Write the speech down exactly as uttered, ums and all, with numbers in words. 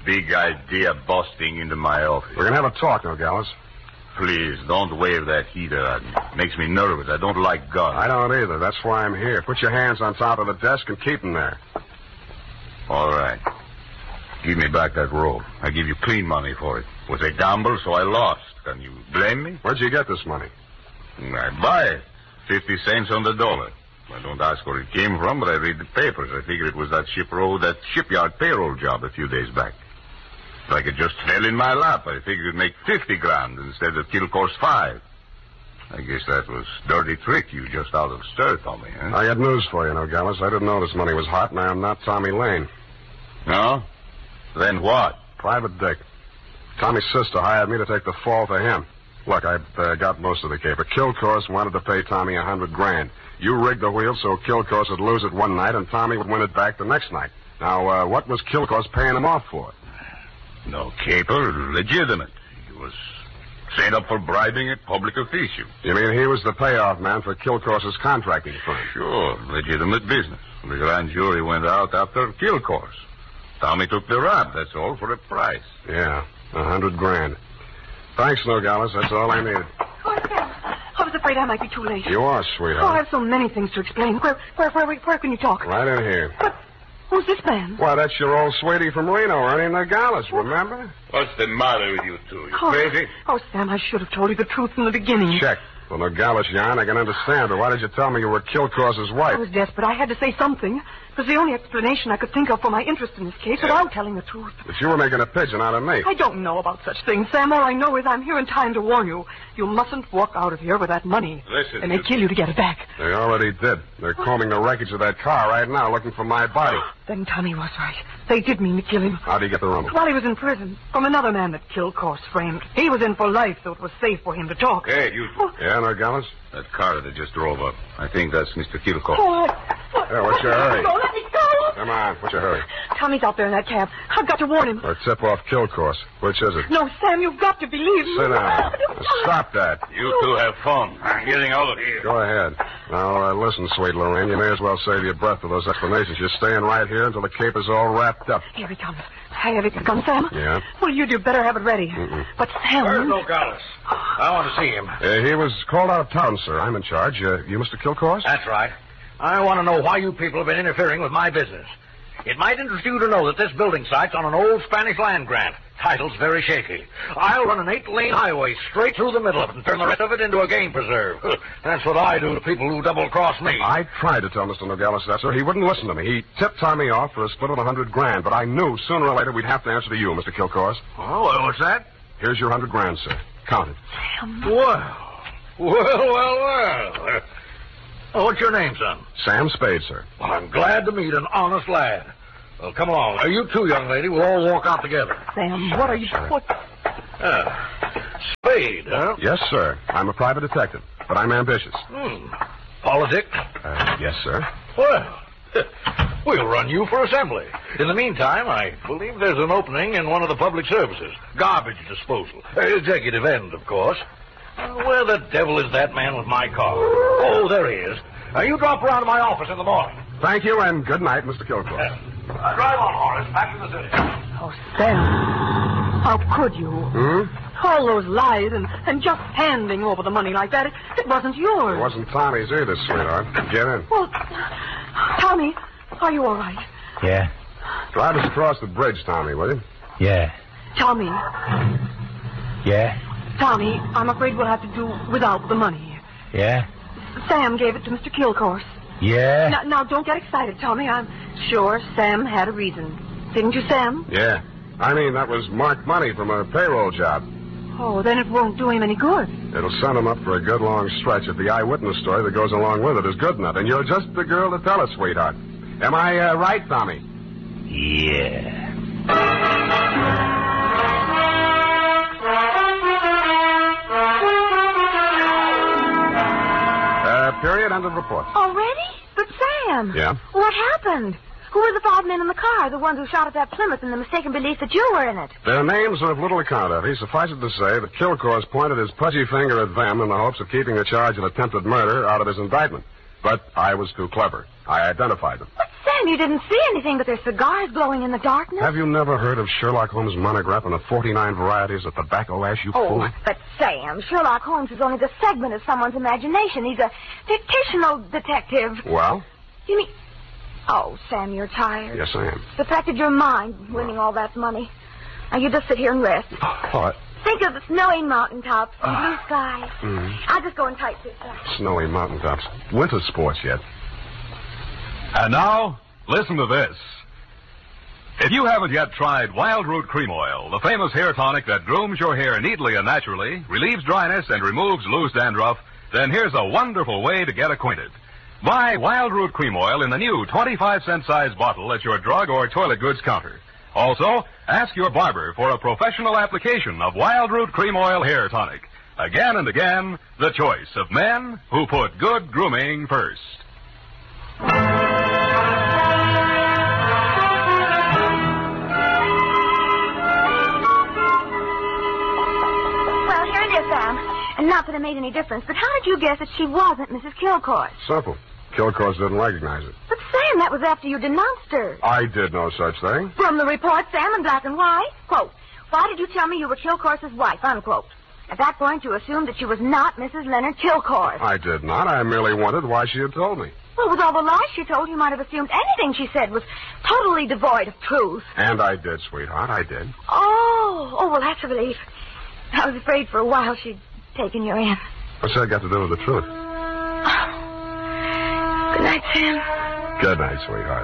big idea busting into my office? We're going to have a talk, Nogales. Please, don't wave that heater at me. It makes me nervous. I don't like guns. I don't either. That's why I'm here. Put your hands on top of the desk and keep them there. All right. Give me back that roll. I give you clean money for it. It was a gamble, so I lost. Can you blame me? Where'd you get this money? I buy it. Fifty cents on the dollar. I don't ask where it came from, but I read the papers. I figured it was that ship road, that shipyard payroll job a few days back. Like it just fell in my lap. I figured it'd make fifty grand instead of Kilcore's five. I guess that was dirty trick you just out of stir, Tommy, huh? I got news for you, Nogales. I didn't know this money was hot, and I am not Tommy Lane. No? Then what? Private Dick. Tommy's sister hired me to take the fall to him. Look, I've uh, got most of the caper. Kilcourse wanted to pay Tommy a hundred grand. You rigged the wheel so Kilcourse would lose it one night and Tommy would win it back the next night. Now, uh, what was Kilcourse paying him off for? No caper, legitimate. He was set up for bribing a public official. You mean he was the payoff man for Kilcourse's contracting firm? Sure, legitimate business. The grand jury went out after Kilcourse. Tommy took the rap, that's all, for a price. Yeah, a hundred grand. Thanks, Nogales. That's all I needed. Oh, Sam, I was afraid I might be too late. You are, sweetheart. Oh, I have so many things to explain. Where, where, where, where can you talk? Right in here. But who's this man? Why, that's your old sweetie from Reno, Ernie Nogales, remember? What's the matter with you two? You oh, crazy? Oh, Sam, I should have told you the truth from the beginning. Check. Well, Nogales, yarn, I can understand, but why did you tell me you were Kilcourse's wife? I was desperate. I had to say something. It was the only explanation I could think of for my interest in this case yeah. without telling the truth. But you were making a pigeon out of me. I don't know about such things, Sam. All I know is I'm here in time to warn you. You mustn't walk out of here with that money. Listen. They may kill you to get it back. They already did. They're combing the wreckage of that car right now looking for my body. Then Tommy was right. They did mean to kill him. How'd he get the rumor? While he was in prison. From another man that Kilcourse framed. He was in for life, so it was safe for him to talk. Hey, you two. Oh. Yeah, Nogales? That car that just drove up. I think that's Mister Kilcourse. Oh, yeah, what's your hurry? Let me go, let me go. Come on, what's your hurry? Tommy's out there in that cab. I've got to warn him. Or tip off Kilcourse. Which is it? No, Sam, you've got to believe me. Sit down. Stop that. You two have fun. I'm getting out of here. Go ahead. Now, uh, listen, sweet Lorraine, you may as well save your breath for those explanations. You're staying right here until the caper's all wrapped up. Here he comes. Have it come, Sam? Yeah? Well, you do better have it ready. Mm-mm. But Sam... Where's Nogales? I want to see him. Uh, he was called out of town, sir. I'm in charge. Uh, you Mister Kilcourse? That's right. I want to know why you people have been interfering with my business. It might interest you to know that this building site's on an old Spanish land grant. Title's very shaky. I'll run an eight-lane highway straight through the middle of it and turn the rest of it into a game preserve. That's what I do to people who double-cross me. I tried to tell Mister Nogales that, sir. He wouldn't listen to me. He tipped Tommy off for a split of a hundred grand, but I knew sooner or later we'd have to answer to you, Mister Kilcourse. Oh, well, what's that? Here's your hundred grand, sir. Count it. Sam. Well, well, well, well. Oh, what's your name, son? Sam Spade, sir. Well, I'm glad to meet an honest lad. Well, come along. Uh, you too, young lady. We'll all walk out together. Sam, what are you... What? Uh, Spade, huh? Yes, sir. I'm a private detective, but I'm ambitious. Hmm. Politics? Uh, yes, sir. Well, we'll run you for assembly. In the meantime, I believe there's an opening in one of the public services. Garbage disposal. Uh, executive end, of course. Uh, where the devil is that man with my car? Oh, there he is. Uh, you drop around to my office in the morning. Thank you, and good night, Mister Kilcourse. Uh, drive on, Horace. Back to the city. Oh, Sam. How could you? Hmm? All those lies and, and just handing over the money like that, it, it wasn't yours. It wasn't Tommy's either, sweetheart. Get in. Well, Tommy, are you all right? Yeah. Drive us across the bridge, Tommy, will you? Yeah. Tommy. Yeah? Tommy, I'm afraid we'll have to do without the money. Yeah? Sam gave it to Mister Kilcourse. Yeah? Now, now, don't get excited, Tommy. I'm sure Sam had a reason. Didn't you, Sam? Yeah. I mean, that was marked money from a payroll job. Oh, then it won't do him any good. It'll send him up for a good long stretch if the eyewitness story that goes along with it is good enough. And you're just the girl to tell it, sweetheart. Am I uh, right, Tommy? Yeah. Uh, period. End of report. Already? But Sam. Yeah? What happened? Who were the five men in the car, the ones who shot at that Plymouth in the mistaken belief that you were in it? Their names are of little account, Effie. Suffice it to say that Kilcourse pointed his pudgy finger at them in the hopes of keeping the charge of attempted murder out of his indictment. But I was too clever. I identified them. But Sam, Sam, you didn't see anything but their cigars glowing in the darkness. Have you never heard of Sherlock Holmes' monograph on the forty-nine varieties of tobacco ash, you Oh, fool? but Sam, Sherlock Holmes is only the segment of someone's imagination. He's a fictional detective. Well? You mean... Oh, Sam, you're tired. Yes, I am. The fact that you're mine, winning all that money. Now, you just sit here and rest. What? Think of the snowy mountaintops and blue skies. Mm. I'll just go and type this up. Snowy mountaintops. Winter sports yet. And now, listen to this. If you haven't yet tried Wild Root Cream Oil, the famous hair tonic that grooms your hair neatly and naturally, relieves dryness, and removes loose dandruff, then here's a wonderful way to get acquainted. Buy Wild Root Cream Oil in the new twenty-five cent size bottle at your drug or toilet goods counter. Also, ask your barber for a professional application of Wild Root Cream Oil Hair Tonic. Again and again, the choice of men who put good grooming first. Well, here it is, Sam. And not that it made any difference, but how did you guess that she wasn't Missus Kilcourse? Simple. Kilcourse didn't recognize it. But, Sam, that was after you denounced her. I did no such thing. From the report, Sam, in black and white. Quote, why did you tell me you were Kilcourse's wife? Unquote. At that point, you assumed that she was not Missus Leonard Kilcourse. I did not. I merely wondered why she had told me. Well, with all the lies she told, you might have assumed anything she said was totally devoid of truth. And I did, sweetheart. I did. Oh, oh, well, that's a relief. I was afraid for a while she'd taken you in. What's that got to do with the truth? Good night, Sam. Good night, sweetheart.